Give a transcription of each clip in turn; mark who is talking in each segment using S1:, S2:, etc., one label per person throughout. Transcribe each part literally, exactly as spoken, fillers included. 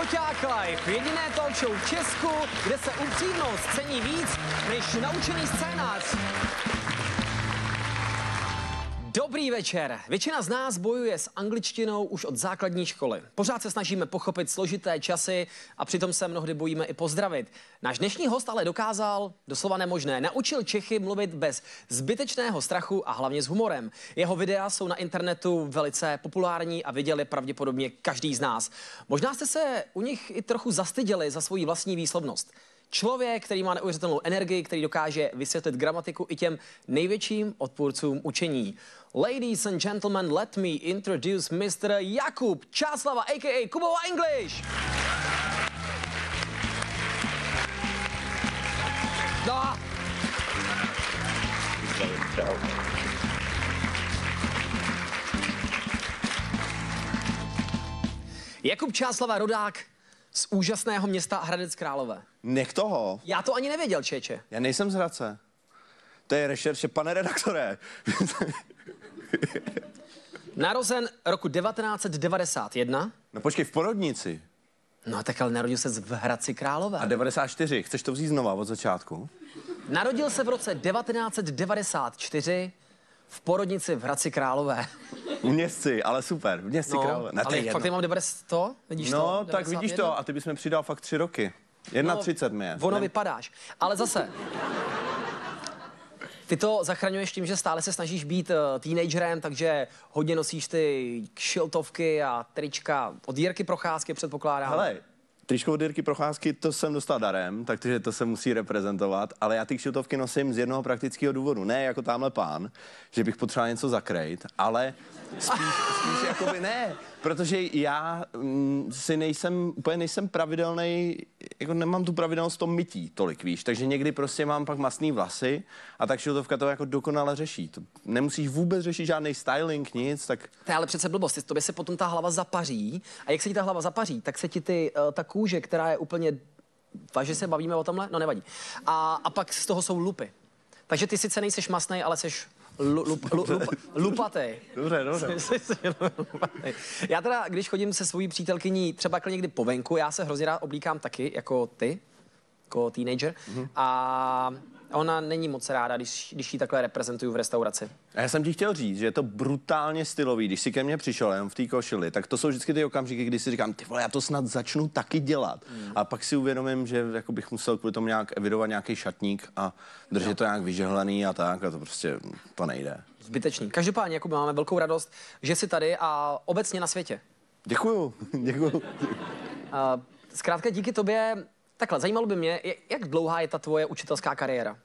S1: Parťák Live, jediné talk show v Česku, kde se upřímnost cení víc než naučený scénář. Dobrý večer. Většina z nás bojuje s angličtinou už od základní školy. Pořád se snažíme pochopit složité časy a přitom se mnohdy bojíme i pozdravit. Náš dnešní host ale dokázal doslova nemožné. Naučil Čechy mluvit bez zbytečného strachu a hlavně s humorem. Jeho videa jsou na internetu velice populární a viděl je pravděpodobně každý z nás. Možná jste se u nich i trochu zastyděli za svoji vlastní výslovnost. Člověk, který má neuvěřitelnou energii, který dokáže vysvětlit gramatiku i těm největším odpůrcům učení. Ladies and gentlemen, let me introduce mister Jakub Čáslava, a k a. Kubova English. No. Jakub Čáslava, rodák z úžasného města Hradec Králové.
S2: Nech toho.
S1: Já to ani nevěděl, čeče.
S2: Já nejsem z Hradce. To je rešerše, pane redaktore.
S1: Narozen roku devatenáct set devadesát jedna.
S2: No počkej, v porodnici.
S1: No tak ale narodil se v Hradci Králové.
S2: A devadesát čtyři, chceš to vzít znova od začátku?
S1: Narodil se v roce devatenáct set devadesát čtyři v porodnici v Hradci Králové.
S2: V Městci, ale super, v Městci
S1: no,
S2: Králové. Na
S1: ale fakt mám devadesát, to? Vidíš
S2: no,
S1: to?
S2: No, tak vidíš to a ty bys mi přidal fakt tři roky. Jedna třicet mi je.
S1: Ono vypadáš. Ale zase, ty to zachraňuješ tím, že stále se snažíš být uh, teenagerem, takže hodně nosíš ty kšiltovky a trička od Jirky Procházky, předpokládám.
S2: Hele, tričko od Jirky Procházky, to jsem dostal darem, takže to se musí reprezentovat, ale já ty kšiltovky nosím z jednoho praktického důvodu. Ne jako tamhle pán, že bych potřeboval něco zakrýt, ale spíš, spíš jakoby ne, protože já mm, si nejsem, úplně nejsem pravidelnej, jako nemám tu pravidelnost v tom mytí tolik, víš, takže někdy prostě mám pak masný vlasy a tak kšiltovka to jako dokonale řeší. To nemusíš vůbec řešit žádný styling, nic, tak...
S1: To je ale přece blbost, tobě se potom ta hlava zapaří a jak se ti ta hlava zapaří, tak se ti ty, uh, ta kůže, která je úplně, takže se bavíme o tomhle, no nevadí. A, a pak z toho jsou lupy. Takže ty sice nejseš masnej, ale seš lup, lup, lup, lupatej.
S2: Dobře, dobře.
S1: Já teda, když chodím se svojí přítelkyní třeba někdy po venku, já se hrozně rád oblíkám taky, jako ty, jako teenager. Mm-hmm. A ona není moc ráda, když, když ji takhle reprezentuju v restauraci.
S2: A já jsem ti chtěl říct, že je to brutálně stylový. Když si ke mně přišel jenom v té košili, tak to jsou vždycky ty okamžiky, kdy si říkám, ty vole, já to snad začnu taky dělat. Mm. A pak si uvědomím, že jako bych musel kvůli tomu nějak evidovat nějaký šatník a držet no. to nějak vyžehlaný a tak, a to prostě to nejde.
S1: Zbytečný. Každopádně, jako máme velkou radost, že jsi tady a obecně na světě.
S2: Děkuju, děkuju.
S1: Uh, zkrátka díky tobě, takhle, zajímalo by mě, jak dlouhá je ta tvoje učitelská kariéra?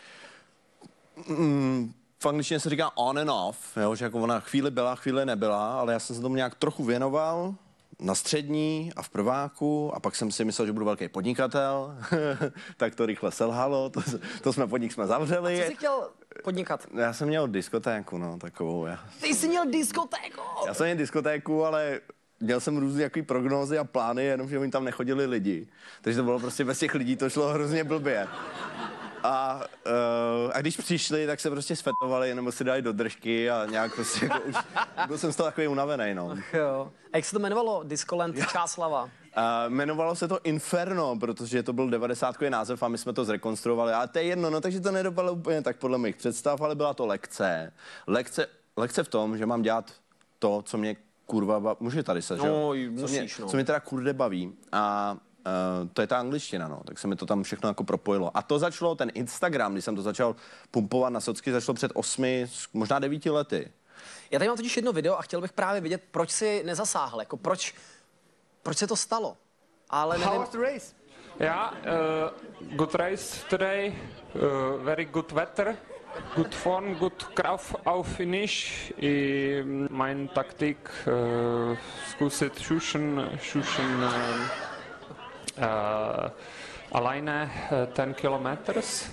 S2: Mm, v angličtině se říká on and off, jo, že jako ona chvíli byla, chvíli nebyla, ale já jsem se tomu nějak trochu věnoval na střední a v prváku a pak jsem si myslel, že budu velký podnikatel, tak to rychle selhalo, to, to jsme podnik jsme zavřeli.
S1: A co jsi chtěl podnikat?
S2: Já jsem měl diskotéku, no, takovou. Já.
S1: Ty jsi měl diskotéku?
S2: Já jsem měl diskotéku, ale měl jsem různé jaký prognózy a plány, jenomže oni tam nechodili lidi. Takže to bylo prostě bez těch lidí, to šlo hrozně blbě. A, uh, a když přišli, tak se prostě sfetovali, nebo si dali do držky a nějak prostě jako už byl jsem z toho takový unavený, no.
S1: Ach jo. A jak se to jmenovalo? Discoland Čáslava?
S2: Uh, jmenovalo se to Inferno, protože to byl devadesátkový název a my jsme to zrekonstruovali. Ale to je jedno, no takže to nedopadlo úplně tak podle mých představ, ale byla to lekce. Lekce, lekce v tom, že mám dělat to, co mě kurva baví. Může tady se, že
S1: jo?
S2: No,
S1: musíš,
S2: co mě,
S1: no.
S2: co mě teda kurde baví. A Uh, to je ta angličtina, no, tak se mi to tam všechno jako propojilo. A to začalo, ten Instagram, když jsem to začal pumpovat na socky, začalo před osmi, možná devíti lety.
S1: Já tady mám totiž jedno video a chtěl bych právě vědět, proč si nezasáhl, jako proč, proč se to stalo. Ale nevím...
S2: How was the race?
S3: Yeah, uh, good race today, uh, very good weather, good form, good Krav auf finish. I mein Taktik, uh, zkusit šušen, šušen, uh, Uh, alleine uh, ten kilometers.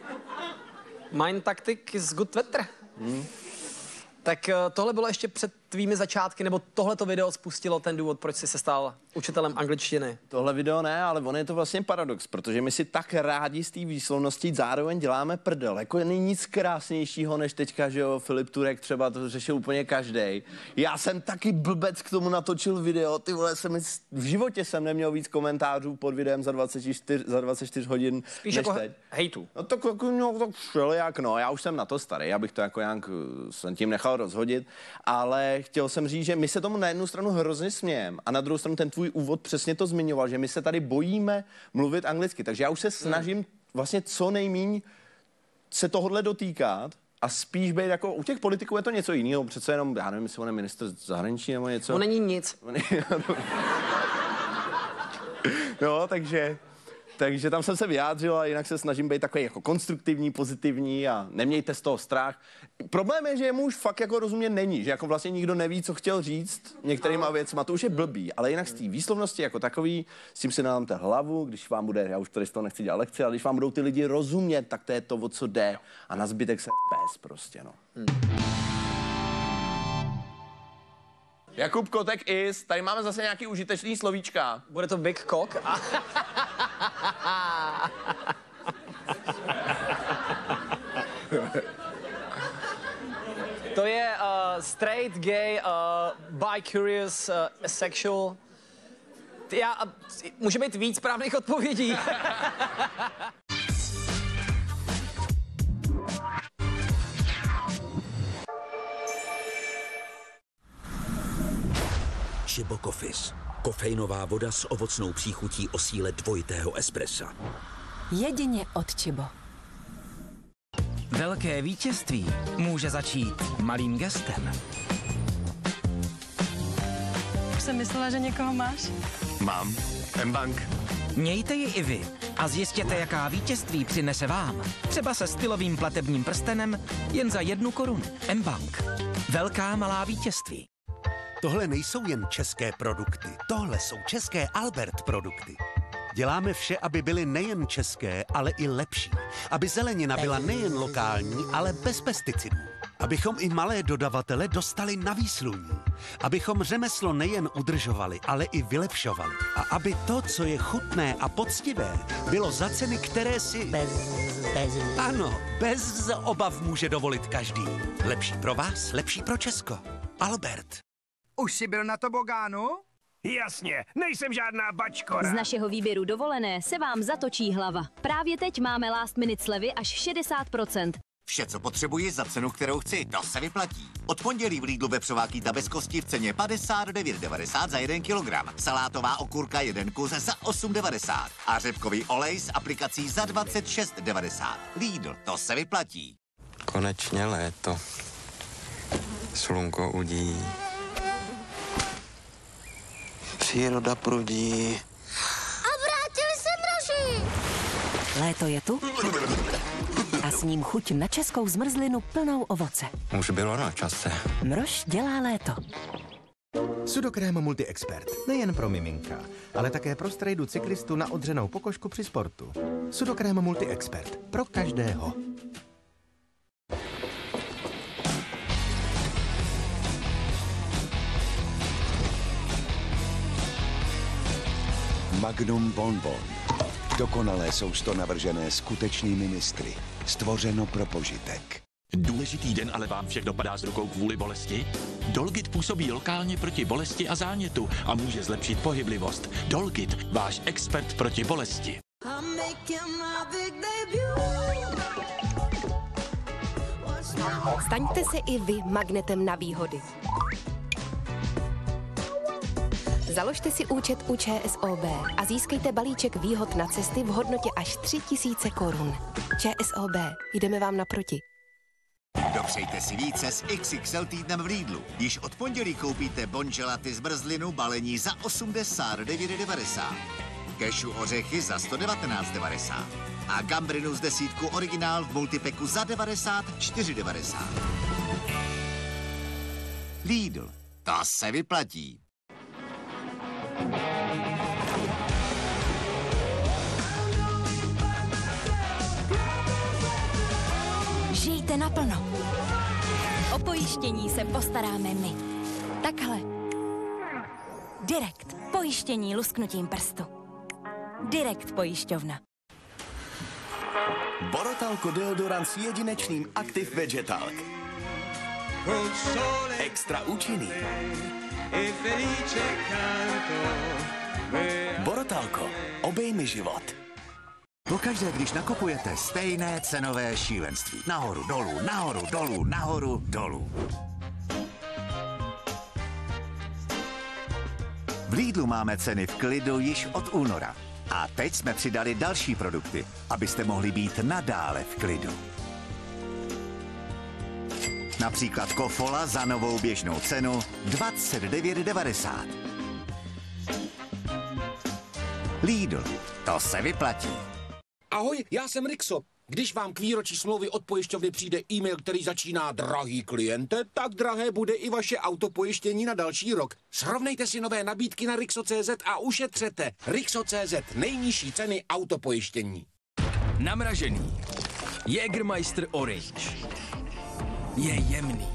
S1: Mein Taktik is good weather. Hmm. Tak uh, tohle bylo ještě před tvými začátky, nebo tohleto video spustilo ten důvod, proč jsi se stal učitelem angličtiny?
S2: Tohle video ne, ale on je to vlastně paradox, protože my si tak rádi z té výslovnosti zároveň děláme prdel. Jako není nic krásnějšího, než teďka, že jo, Filip Turek třeba to řešil úplně každej. Já jsem taky blbec k tomu natočil video, ty vole, jsem v životě jsem neměl víc komentářů pod videem za dvacet čtyři, za dvacet čtyři hodin.
S1: Spíš jako teď. Hejtu.
S2: No to jako, no, tak všelijak, no, já už jsem na to starý, abych to jako nějak jsem tím nechal rozhodit, ale chtěl jsem říct, že my se tomu na jednu stranu hrozně smějeme a na druhou stranu ten tvůj úvod přesně to zmiňoval, že my se tady bojíme mluvit anglicky, takže já už se snažím vlastně co nejmíň se tohodle dotýkat a spíš být jako, u těch politiků je to něco jiného, přece jenom, já nevím, jestli on je ministr zahraničí nebo něco.
S1: On není nic.
S2: No, takže... Takže tam jsem se vyjádřil a jinak se snažím být takový jako konstruktivní, pozitivní a nemějte z toho strach. Problém je, že mu už fakt jako rozumět není, že jako vlastně nikdo neví, co chtěl říct některýma věcma, to už je blbý, ale jinak z té výslovnosti jako takový, s tím si nalámte hlavu, když vám bude, já už tady z toho nechci dělat lekci, ale když vám budou ty lidi rozumět, tak to je to, o co jde a na zbytek se pes prostě, no. Hmm. Jakub Kotek is, tady máme zase nějaký užitečný slovíčka.
S1: Bude to Big Cock? To je uh, straight, gay, uh, bi-curious, uh, asexual. Já, uh, může být víc správných odpovědí.
S4: Chibo Coffees. Kofeinová voda s ovocnou příchutí o síle dvojitého espressa.
S5: Jedině od Chibo.
S6: Velké vítězství může začít malým gestem.
S5: Už jsem myslela, že někoho máš.
S7: Mám. M-Bank.
S6: Mějte ji i vy a zjistěte, jaká vítězství přinese vám. Třeba se stylovým platebním prstenem jen za jednu korunu. M-Bank. Velká malá vítězství.
S8: Tohle nejsou jen české produkty, tohle jsou české Albert produkty. Děláme vše, aby byly nejen české, ale i lepší. Aby zelenina byla nejen lokální, ale bez pesticidů. Abychom i malé dodavatele dostali na výsluní. Abychom řemeslo nejen udržovali, ale i vylepšovali. A aby to, co je chutné a poctivé, bylo za ceny, které si... Bez, bez... Ano, bez obav může dovolit každý. Lepší pro vás, lepší pro Česko. Albert.
S9: Už jsi byl na tobogánu?
S7: Jasně, nejsem žádná bačkora.
S10: Z našeho výběru dovolené se vám zatočí hlava. Právě teď máme last minute slevy až šedesát procent.
S11: Vše, co potřebuji za cenu, kterou chci, to se vyplatí. Od pondělí v Lidlu vepřová kýta bez kosti v ceně padesát devět devadesát za jeden kilogram. Salátová okurka jeden kus za osm devadesát. A řepkový olej s aplikací za dvacet šest devadesát. Lidl, to se vyplatí.
S12: Konečně léto. Slunko udí. Příroda prudí.
S13: A vrátili se mraži!
S5: Léto je tu a s ním chuť na českou zmrzlinu plnou ovoce.
S12: Už bylo na čase.
S5: Mrož dělá léto.
S14: Sudokrém Multi-Expert. Nejen pro miminka, ale také pro strejdu cyklistu na odřenou pokožku při sportu. Sudokrém Multi-Expert. Pro každého.
S15: Magnum Bonbon. Dokonalé sousto navržené skutečnými mistry. Stvořeno pro požitek.
S16: Důležitý den ale vám všech dopadá z rukou kvůli bolesti? Dolgit působí lokálně proti bolesti a zánětu a může zlepšit pohyblivost. Dolgit, váš expert proti bolesti.
S5: Staňte se i vy magnetem na výhody. Založte si účet u ČSOB a získejte balíček výhod na cesty v hodnotě až tři tisíce korun. ČSOB, jdeme vám naproti.
S11: Dopřejte si více s X X L týdnem v Lidlu. Již od pondělí koupíte bonželaty zmrzlinu balení za osmdesát devět devadesát. Kešu ořechy za sto devatenáct devadesát. A gambrinu z desítku originál v multipeku za devadesát čtyři devadesát. Lidl, to se vyplatí.
S10: Žijte naplno. O pojištění se postaráme my.
S17: Takhle. Direkt. Pojištění lusknutím prstu. Direkt pojišťovna.
S18: Borotalco deodorant s jedinečným Active Vegetalk. Extra účinný. Borotalco. Obejmi život.
S11: Pokaždé, když nakupujete, stejné cenové šílenství. Nahoru, dolů, nahoru, dolů, nahoru, dolů. V Lidlu máme ceny v klidu již od února. A teď jsme přidali další produkty, abyste mohli být nadále v klidu. Například kofola za novou běžnou cenu dvacet devět devadesát. Lidl, to se vyplatí.
S19: Ahoj, já jsem Rixo. Když vám k výročí smlouvy od pojišťovny přijde e-mail, který začíná drahý kliente, tak drahé bude i vaše autopojištění na další rok. Srovnejte si nové nabídky na Rixo tečka cé zet a ušetřete. Rixo tečka cé zet, nejnižší ceny autopojištění.
S6: Namražený. Jägermeister Orange. Je jemný.